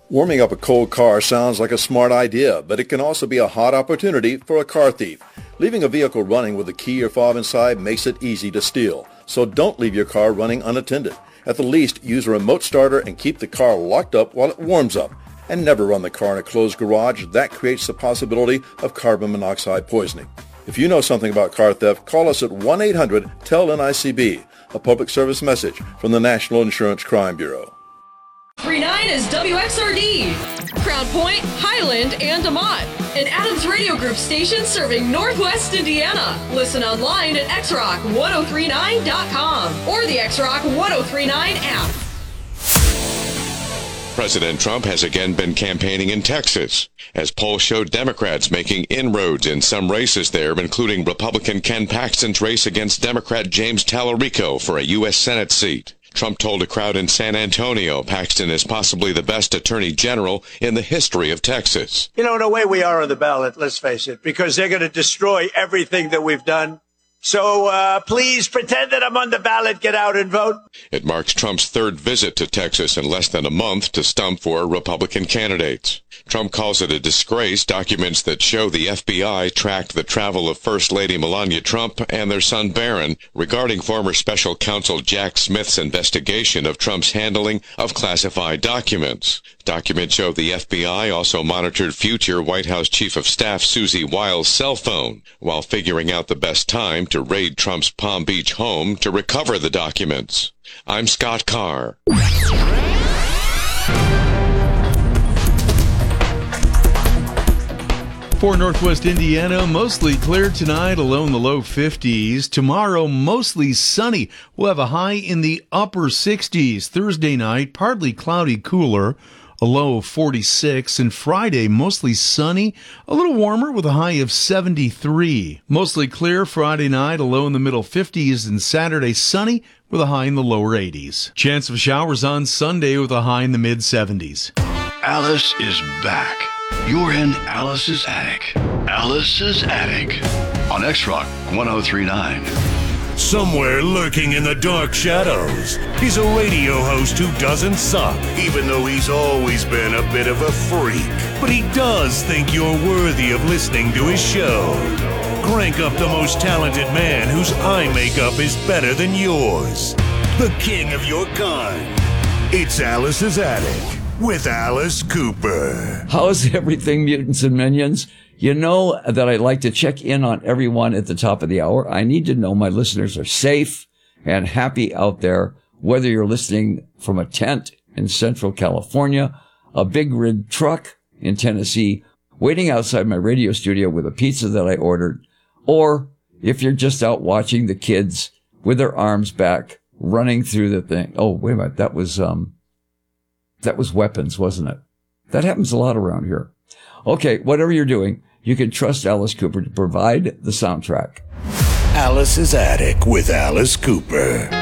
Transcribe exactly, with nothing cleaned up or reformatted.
Warming up a cold car sounds like a smart idea, but it can also be a hot opportunity for a car thief. Leaving a vehicle running with a key or fob inside makes it easy to steal. So don't leave your car running unattended. At the least, use a remote starter and keep the car locked up while it warms up. And never run the car in a closed garage. That creates the possibility of carbon monoxide poisoning. If you know something about car theft, call us at one eight hundred T E L N I C B, a public service message from the National Insurance Crime Bureau. three nine is W X R D, Crown Point, Highland, and DeMont. An Adams Radio Group station serving Northwest Indiana. Listen online at x rock ten thirty-nine dot com or the X Rock ten thirty-nine app. President Trump has again been campaigning in Texas, as polls showed Democrats making inroads in some races there, including Republican Ken Paxton's race against Democrat James Tallarico for a U S Senate seat. Trump told a crowd in San Antonio Paxton is possibly the best attorney general in the history of Texas. You know, in a way we are on the ballot, let's face it, because they're going to destroy everything that we've done. So uh, please pretend that I'm on the ballot. Get out and vote. It marks Trump's third visit to Texas in less than a month to stump for Republican candidates. Trump calls it a disgrace. Documents that show the F B I tracked the travel of First Lady Melania Trump and their son Barron regarding former special counsel Jack Smith's investigation of Trump's handling of classified documents. Documents show the F B I also monitored future White House Chief of Staff Susie Wiles' cell phone while figuring out the best time to raid Trump's Palm Beach home to recover the documents. I'm Scott Carr. For Northwest Indiana, mostly clear tonight, a low in the low fifties. Tomorrow, mostly sunny. We'll have a high in the upper sixties. Thursday night, partly cloudy, cooler, a low of forty-six. And Friday, mostly sunny, a little warmer with a high of seventy-three. Mostly clear Friday night, a low in the middle fifties. And Saturday, sunny with a high in the lower eighties. Chance of showers on Sunday with a high in the mid seventies. Alice is back. You're in Alice's Attic. Alice's Attic on X Rock ten thirty-nine. Somewhere lurking in the dark shadows, he's a radio host who doesn't suck, even though he's always been a bit of a freak. But he does think you're worthy of listening to his show. Crank up the most talented man whose eye makeup is better than yours. The king of your kind. It's Alice's Attic. With Alice Cooper. How's everything, mutants and minions? You know that I like to check in on everyone at the top of the hour. I need to know my listeners are safe and happy out there, whether you're listening from a tent in Central California, a big rig truck in Tennessee, waiting outside my radio studio with a pizza that I ordered, or if you're just out watching the kids with their arms back, running through the thing. Oh, wait a minute. That was, um, That was Weapons, wasn't it? That happens a lot around here. Okay, whatever you're doing, you can trust Alice Cooper to provide the soundtrack. Alice's Attic with Alice Cooper.